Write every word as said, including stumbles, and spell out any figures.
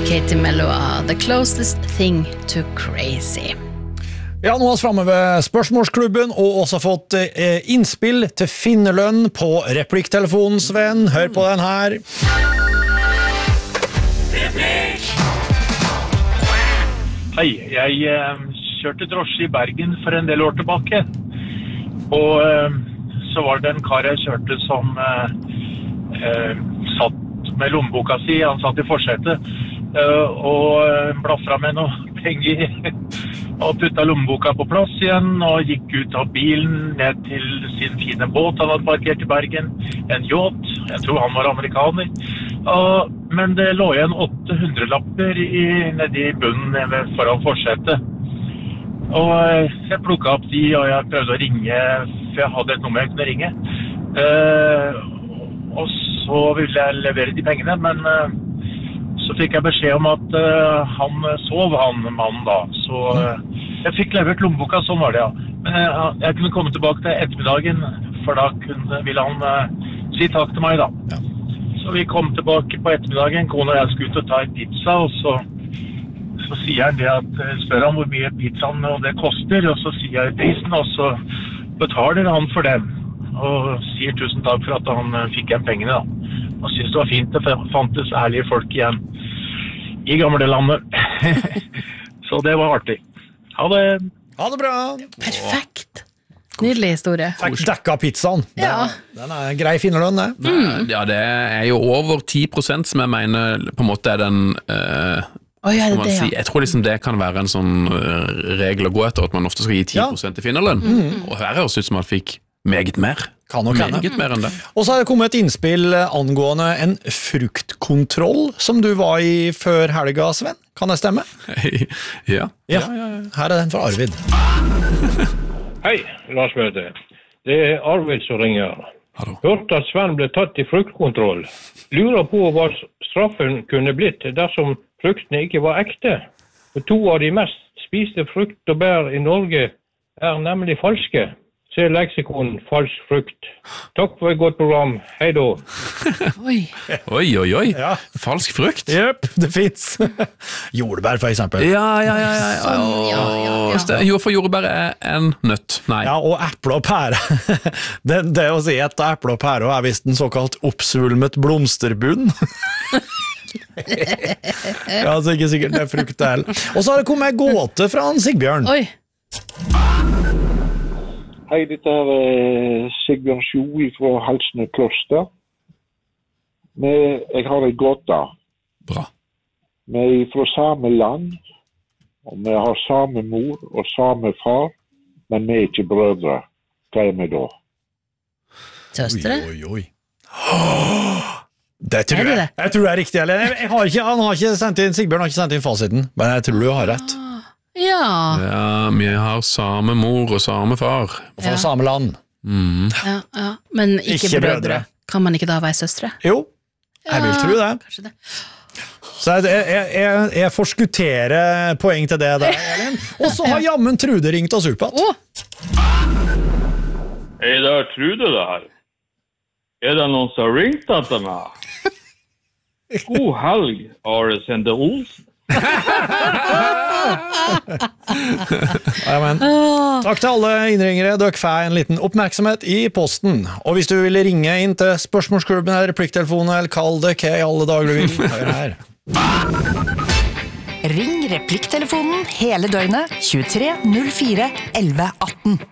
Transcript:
Katie Melua, The Closest Thing to Crazy. Ja, nå er vi fremme ved spørsmålsklubben, og også fått eh, innspill til finnerlønn på replikktelefonen, Sven. Hør på den her. Hei, jeg eh, kjørte drosje i Bergen for en del år tilbake. Og eh, så var det en kar jeg kjørte som eh, eh, satt med lommeboka si, han satt i forsetet, eh, og blafra med noe penger og putta lommeboka på plass igjen og gikk ut av bilen ned til sin fine båt han hadde parkert i Bergen, en yacht, jeg tror han var amerikaner. Og, men det lå igjen åtte hundre lapper i, nede i bunnen nede foran forsetet. Og jeg plukket opp de, og jeg prøvde å ringe, for jeg hadde et nummer jeg kunne ringe. Uh, og så ville jeg levere de pengene, men uh, så fikk jeg beskjed om at uh, han sov, han mannen da. Så uh, jeg fikk levert lommeboka, sånn var det, ja. Men uh, jeg kunne komme tilbake til ettermiddagen, for da kunne, ville han uh, si takk til meg da. Ja. Så vi kom tilbake på ettermiddagen, kone og jeg skulle ut og ta en pizza, og så, så sier han det at, spør han hvor mye pizzaen og det koster, og så sier jeg prisen, og så betaler han for den, og sier tusen takk for at han uh, fikk igjen pengene da. Og synes det var fint, det fantes ærlige folk igjen i gamle landet. Så det var artig. Ha det. Ha det bra. Perfekt. Nydelig historie. Fikk dekka pizzaen. Ja. Den er grei finnerlønn, det. Mm. Ja, det er jo over ti prosent som jeg mener på en måte er den... Uh, oh, ja, det, si. ja. Jeg tror liksom det kan være en sånn uh, regel å gå etter, at man ofte skal gi ti prosent ja. I finnerlønn. Mm. Og her høres ut som man fikk meget mer. Kan nok hende. Meget mer enn det. Og så har det kommet et innspill angående en fruktkontroll som du var i før helga, Sven. Kan det stemme? ja. Ja. ja, ja, ja. Her er den fra Arvid. Hei, Lars Møte. Det er Arvid som ringer. Hallo. Hørte at Sven ble tatt i fruktkontroll. Lurer på hva straffen kunne blitt dersom fruktene ikke var ekte. For to av de mest spiste frukt og bær i Norge er nemlig falske. Se leksikon, falsk frukt. Takk for et godt program. Hei da. Oi. Oi, oi, oi. Ja. Falsk frukt? Jep, det finnes. Jordbær, for eksempel. Ja, ja, ja. ja. Sånn, ja, ja, ja. Jo, for jordbær er en nøtt. Nei. Ja, og eple og pære. det, det å si et eple og pære er vist en såkalt oppsvulmet blomsterbunn. ja, så ikke sikkert det er frukt det heller. Og så har det kommet gåte fra han Sigbjørn. Oi. Hei, dette er Sigbjørn Sjo fra Halsne kloster. Men jeg har en gåte. Bra. Vi er fra samme land, og vi har samme mor og samme far, men vi er ikke brødre. Hva er vi da? Søstre? Oi, oi, oi. Det tror er det jeg. Det? Jeg tror det er riktig. Eller, jeg har ikke, han har ikke sendt inn, Sigbjørn har ikke sendt inn fasiten, men jeg tror du har rett. Ja. Ja, vi har samme mor og samme far. Og fra Ja. samme land. Mm. Ja, ja. Men ikke, Ikke brødre. brødre. Kan man ikke da være søstre? Jo, jeg vil tro det. Kanskje det. Så jeg, jeg, jeg, jeg forskutterer poeng til det der, Elin. Og så har jammen Trude ringt oss opp. Åh, Hei, det er Trude det her. Er det noen som har ringt etter meg? God helg, Are Sende Olsen. Ja, men. Takk til alle innringere. Dere får en liten oppmerksomhet i posten. Og hvis du vil ringe inn til spørsmålsklubben eller replikktelefonen, eller kall det hva i alle dager du vil, hør her. Ring replikktelefonen hele døgnet tjuetre null fire elleve atten.